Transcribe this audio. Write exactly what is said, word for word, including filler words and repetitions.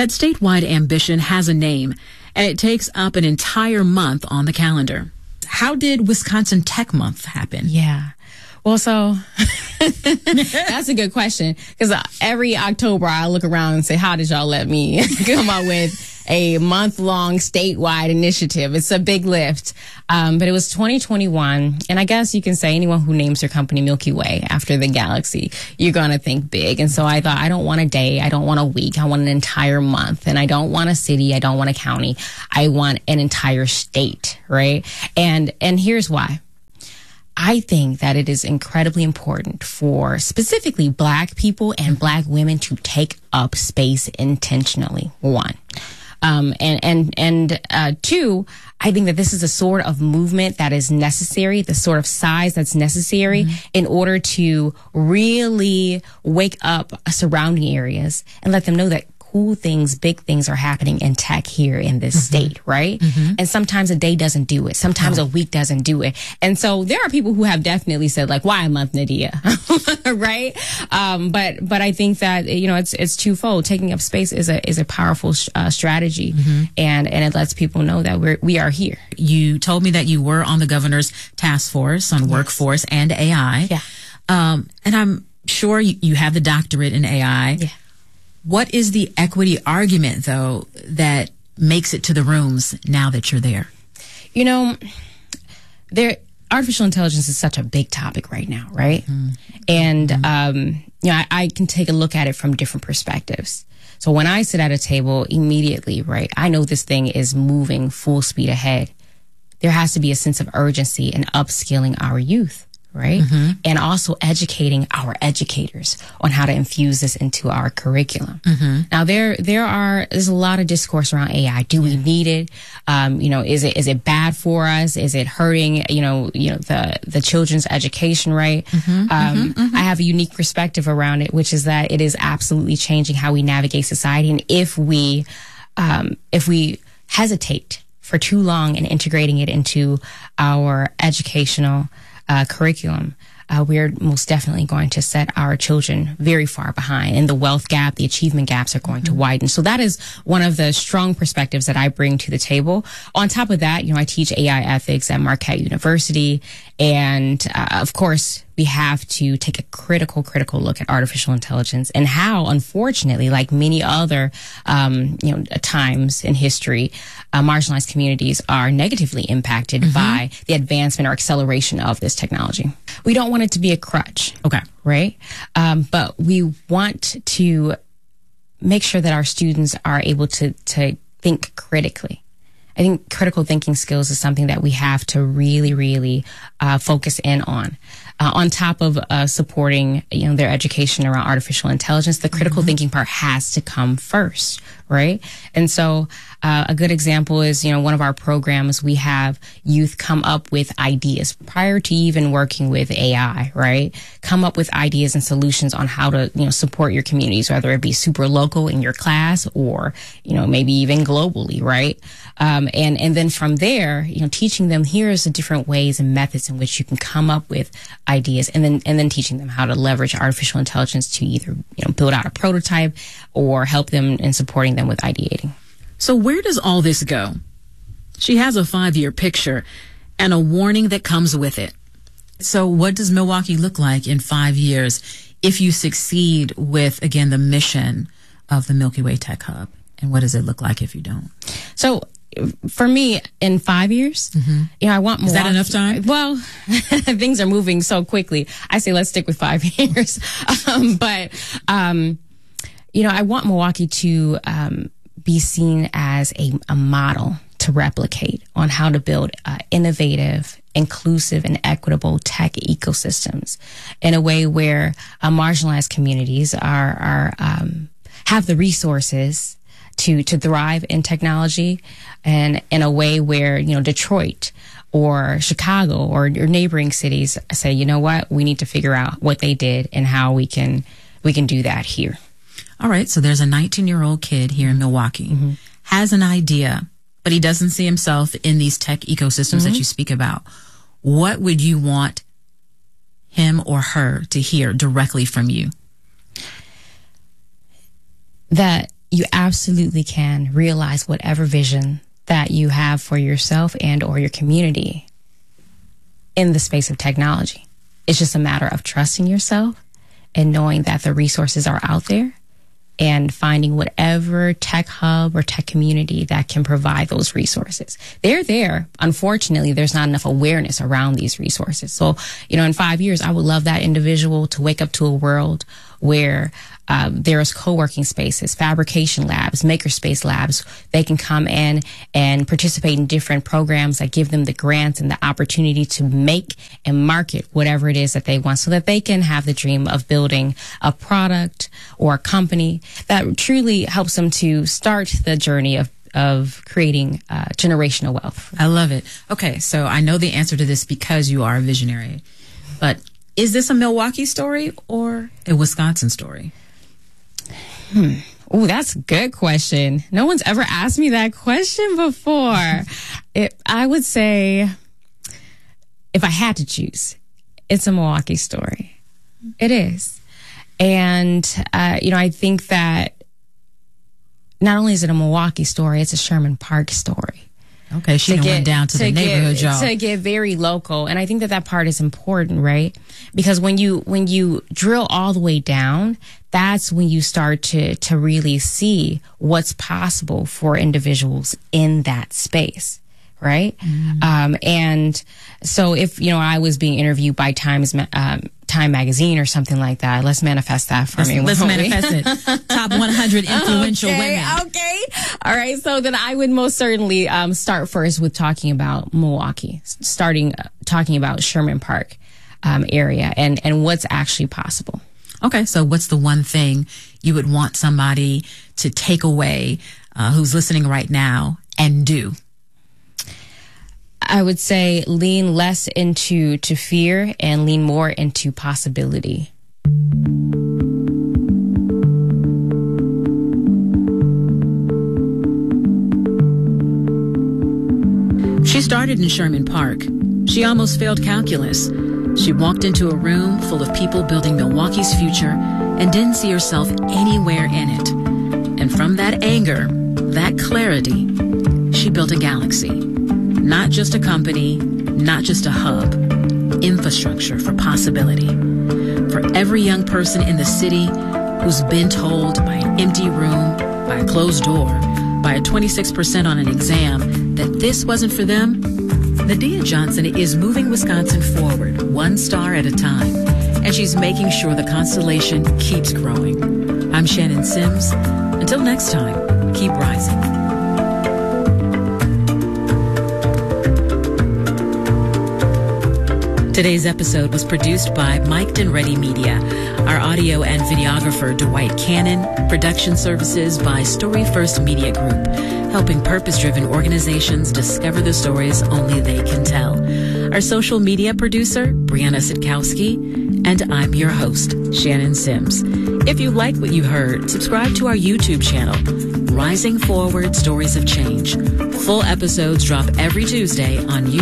That statewide ambition has a name, and it takes up an entire month on the calendar. How did Wisconsin Tech Month happen? Yeah. Well, so that's a good question, because every October I look around and say, how did y'all let me come up with a month-long statewide initiative? It's a big lift. Um, but it was twenty twenty-one. And I guess you can say anyone who names their company Milky Way after the galaxy, you're going to think big. And so I thought, I don't want a day. I don't want a week. I want an entire month. And I don't want a city. I don't want a county. I want an entire state, right? And, and here's why. I think that it is incredibly important for specifically Black people and Black women to take up space intentionally, one. Um, and, and, and, uh, two, I think that this is a sort of movement that is necessary, the sort of size that's necessary mm-hmm. in order to really wake up surrounding areas and let them know that cool things, big things are happening in tech here in this mm-hmm. state, right? Mm-hmm. And sometimes a day doesn't do it. Sometimes oh. a week doesn't do it. And so there are people who have definitely said, like, why a month, Nadia? Right? Um, but, but I think that, you know, it's, it's twofold. Taking up space is a, is a powerful uh, strategy. Mm-hmm. And, and it lets people know that we're, we are here. You told me that you were on the governor's task force on yes. workforce and A I. Yeah. Um, and I'm sure you, you have the doctorate in A I. Yeah. What is the equity argument, though, that makes it to the rooms now that you're there? You know, there artificial intelligence is such a big topic right now, right? Mm-hmm. And, mm-hmm. um, you know, I, I can take a look at it from different perspectives. So when I sit at a table immediately, right, I know this thing is moving full speed ahead. There has to be a sense of urgency in upskilling our youth. Right. Mm-hmm. And also educating our educators on how to infuse this into our curriculum. Mm-hmm. Now, there, there are, there's a lot of discourse around A I. Do we need it? Um, you know, is it, is it bad for us? Is it hurting, you know, you know, the, the children's education, right? Mm-hmm. Um, mm-hmm. Mm-hmm. I have a unique perspective around it, which is that it is absolutely changing how we navigate society. And if we, um, if we hesitate for too long in integrating it into our educational Uh, curriculum, uh, we're most definitely going to set our children very far behind, and the wealth gap, the achievement gaps are going mm-hmm. to widen. So that is one of the strong perspectives that I bring to the table. On top of that, you know, I teach A I ethics at Marquette University, and uh, of course, we have to take a critical, critical look at artificial intelligence and how, unfortunately, like many other, um, you know, times in history, uh, marginalized communities are negatively impacted mm-hmm. by the advancement or acceleration of this technology. We don't want it to be a crutch. Okay. Right? Um, but we want to make sure that our students are able to, to think critically. I think critical thinking skills is something that we have to really, really uh, focus in on. Uh, on top of uh, supporting, you know, their education around artificial intelligence, the critical mm-hmm. thinking part has to come first, right? And so uh, a good example is, you know, one of our programs, we have youth come up with ideas prior to even working with A I, right? Come up with ideas and solutions on how to, you know, support your communities, whether it be super local in your class or, you know, maybe even globally, right? Um, and, and then from there, you know, teaching them here's the different ways and methods in which you can come up with ideas, and then, and then teaching them how to leverage artificial intelligence to either, you know, build out a prototype or help them in supporting them with ideating. So where does all this go? She has a five-year picture and a warning that comes with it. So what does Milwaukee look like in five years if you succeed with, again, the mission of the Milky Way Tech Hub? And what does it look like if you don't? So for me, in five years, mm-hmm. you know, I want more. Is that enough time? Well, things are moving so quickly. I say let's stick with five years. Um, but, um, you know, I want Milwaukee to um, be seen as a, a model to replicate on how to build uh, innovative, inclusive, and equitable tech ecosystems in a way where uh, marginalized communities are, are um, have the resources to, to thrive in technology, and in a way where, you know, Detroit or Chicago or your neighboring cities say, you know what, we need to figure out what they did and how we can, we can do that here. All right. So there's a nineteen year old kid here in Milwaukee, mm-hmm. has an idea, but he doesn't see himself in these tech ecosystems mm-hmm. that you speak about. What would you want him or her to hear directly from you? That you absolutely can realize whatever vision that you have for yourself and or your community in the space of technology. It's just a matter of trusting yourself and knowing that the resources are out there and finding whatever tech hub or tech community that can provide those resources. They're there. Unfortunately, there's not enough awareness around these resources. So, you know, in five years, I would love that individual to wake up to a world where um, there's co-working spaces, fabrication labs, makerspace labs. They can come in and participate in different programs that give them the grants and the opportunity to make and market whatever it is that they want, so that they can have the dream of building a product or a company that truly helps them to start the journey of of creating uh, generational wealth. I love it. Okay, so I know the answer to this because you are a visionary, but is this a Milwaukee story or a Wisconsin story? Hmm. Oh, that's a good question. No one's ever asked me that question before. It, I would say, if I had to choose, it's a Milwaukee story. It is. And, uh, you know, I think that not only is it a Milwaukee story, it's a Sherman Park story. Okay, she get, went down to, to the neighborhood, get, y'all. To get very local. And I think that that part is important, right? Because when you when you drill all the way down, that's when you start to to really see what's possible for individuals in that space, right? Mm-hmm. Um, and so if, you know, I was being interviewed by Times um, Time Magazine or something like that, let's manifest that for let's, me. Let's manifest it. Top one hundred influential okay, women. Okay. All right. So then I would most certainly um, start first with talking about Milwaukee, starting uh, talking about Sherman Park um, area and, and what's actually possible. Okay. So what's the one thing you would want somebody to take away uh, who's listening right now and do? I would say lean less into to fear and lean more into possibility. She started in Sherman Park. She almost failed calculus. She walked into a room full of people building Milwaukee's future and didn't see herself anywhere in it. And from that anger, that clarity, she built a galaxy. Not just a company, not just a hub, infrastructure for possibility. For every young person in the city who's been told by an empty room, by a closed door, by a twenty-six percent on an exam that this wasn't for them, Nadia Johnson is moving Wisconsin forward one star at a time, and she's making sure the constellation keeps growing. I'm Shannon Sims. Until next time, keep rising. Today's episode was produced by Mike Denready Media. Our audio and videographer, Dwight Cannon. Production services by Story First Media Group, helping purpose-driven organizations discover the stories only they can tell. Our social media producer, Brianna Sitkowski, and I'm your host, Shannon Sims. If you like what you heard, subscribe to our YouTube channel, Rising Forward Stories of Change. Full episodes drop every Tuesday on YouTube.